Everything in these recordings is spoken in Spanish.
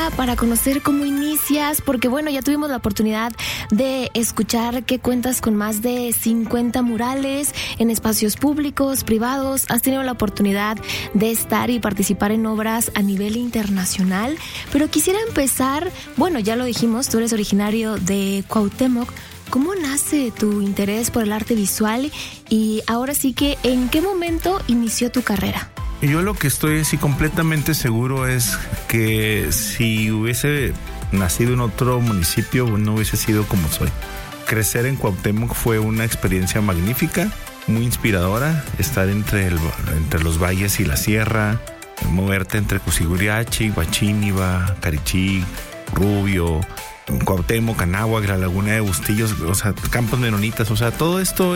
para conocer cómo inicias, porque bueno, ya tuvimos la oportunidad de escuchar que cuentas con más de 50 murales en espacios públicos, privados. Has tenido la oportunidad de estar y participar en obras a nivel internacional, pero quisiera empezar, bueno, ya lo dijimos, tú eres originario de Cuauhtémoc. ¿Cómo nace tu interés por el arte visual? Y ahora sí que, ¿en qué momento inició tu carrera? Yo lo que estoy así completamente seguro es que si hubiese nacido en otro municipio, no hubiese sido como soy. Crecer en Cuauhtémoc fue una experiencia magnífica, muy inspiradora. Estar entre los valles y la sierra, moverte entre Cusiguriachi, Huachíniva, Carichí, Rubio, Cuauhtémoc, Anáhuac, la laguna de Bustillos, o sea, campos menonitas, o sea, todo esto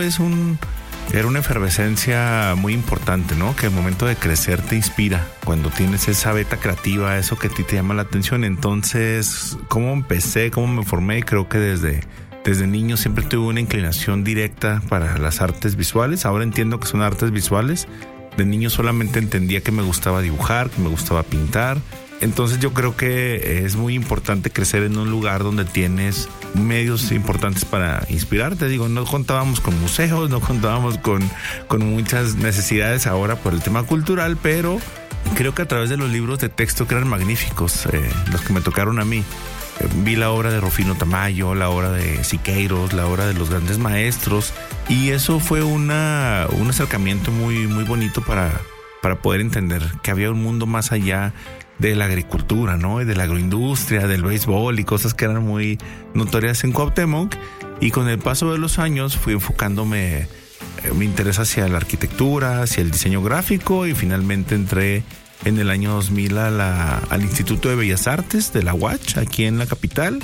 era una efervescencia muy importante, ¿no? Que el momento de crecer te inspira, cuando tienes esa veta creativa, eso que a ti te llama la atención. Entonces, ¿cómo empecé? ¿Cómo me formé? Creo que desde niño siempre tuve una inclinación directa para las artes visuales. Ahora entiendo que son artes visuales. De niño solamente entendía que me gustaba dibujar, que me gustaba pintar. Entonces yo creo que es muy importante crecer en un lugar donde tienes medios importantes para inspirarte. Digo, no contábamos con museos, no contábamos con muchas necesidades ahora por el tema cultural, pero creo que a través de los libros de texto que eran magníficos, los que me tocaron a mí, vi la obra de Rufino Tamayo, la obra de Siqueiros, la obra de los grandes maestros, y eso fue un acercamiento muy, muy bonito para poder entender que había un mundo más allá de la agricultura, ¿no? Y de la agroindustria, del béisbol y cosas que eran muy notorias en Cuauhtémoc. Y con el paso de los años fui enfocándome mi interés hacia la arquitectura, hacia el diseño gráfico, y finalmente entré en el año 2000 al Instituto de Bellas Artes de la UACH, aquí en la capital.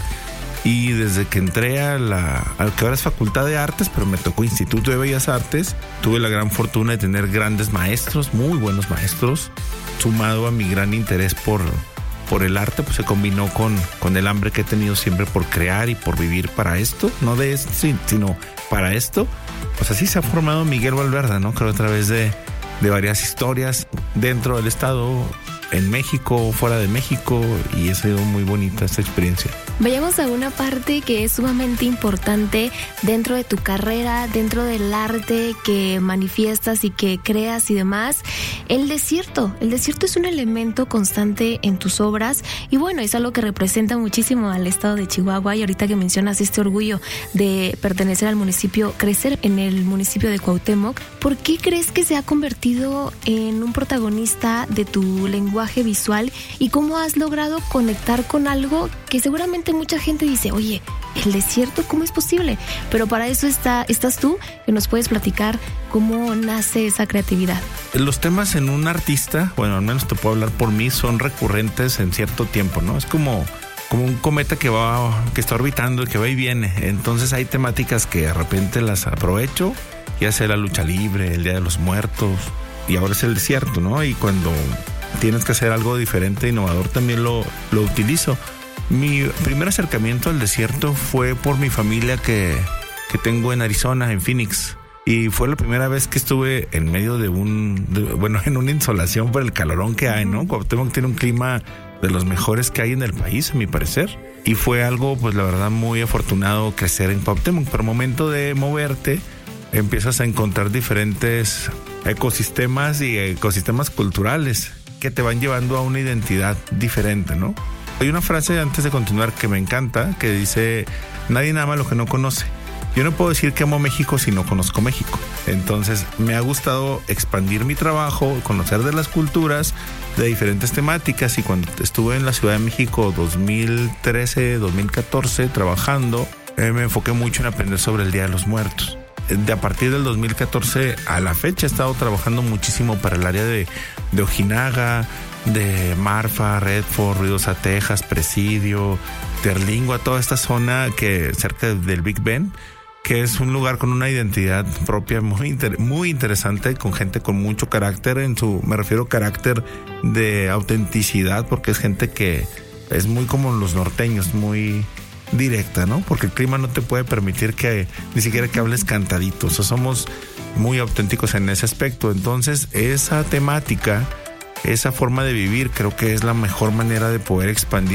Y desde que entré al que ahora es Facultad de Artes, pero me tocó Instituto de Bellas Artes, tuve la gran fortuna de tener grandes maestros, muy buenos maestros, sumado a mi gran interés por el arte, pues se combinó con el hambre que he tenido siempre por crear y por vivir para esto, no de esto, sino para esto. Pues así se ha formado Miguel Valverde, ¿no? Creo a través de varias historias dentro del estado, en México, fuera de México, y ha sido muy bonita esta experiencia. Vayamos a una parte que es sumamente importante dentro de tu carrera, dentro del arte que manifiestas y que creas y demás. El desierto es un elemento constante en tus obras y bueno, es algo que representa muchísimo al estado de Chihuahua. Y ahorita que mencionas este orgullo de pertenecer al municipio, crecer en el municipio de Cuauhtémoc, ¿por qué crees que se ha convertido en un protagonista de tu lenguaje visual y cómo has logrado conectar con algo que seguramente mucha gente dice, oye, el desierto, ¿cómo es posible? Pero para eso estás tú, que nos puedes platicar cómo nace esa creatividad. Los temas en un artista, bueno, al menos te puedo hablar por mí, son recurrentes en cierto tiempo, ¿no? Es como un cometa que está orbitando y que va y viene. Entonces hay temáticas que de repente las aprovecho, ya sea la lucha libre, el Día de los Muertos, y ahora es el desierto, ¿no? Y cuando tienes que hacer algo diferente, innovador, también lo utilizo. Mi primer acercamiento al desierto fue por mi familia que tengo en Arizona, en Phoenix. Y fue la primera vez que estuve en medio en una insolación por el calorón que hay, ¿no? Cuauhtémoc tiene un clima de los mejores que hay en el país, a mi parecer. Y fue algo, pues la verdad, muy afortunado crecer en Cuauhtémoc. Pero al momento de moverte, empiezas a encontrar diferentes ecosistemas y ecosistemas culturales que te van llevando a una identidad diferente, ¿no? Hay una frase antes de continuar que me encanta, que dice, nadie ama lo que no conoce. Yo no puedo decir que amo México si no conozco México. Entonces me ha gustado expandir mi trabajo, conocer de las culturas, de diferentes temáticas, y cuando estuve en la Ciudad de México 2013, 2014 trabajando, me enfoqué mucho en aprender sobre el Día de los Muertos. A partir del 2014 a la fecha he estado trabajando muchísimo para el área de Ojinaga, de Marfa, Redford, Ruidosa, Texas, Presidio, Terlingua, toda esta zona que cerca del Big Bend, que es un lugar con una identidad propia muy interesante, con gente con mucho carácter, me refiero carácter de autenticidad, porque es gente que es muy como los norteños, muy directa, ¿no? Porque el clima no te puede permitir que ni siquiera que hables cantadito. O sea, somos muy auténticos en ese aspecto. Entonces, esa temática, esa forma de vivir, creo que es la mejor manera de poder expandir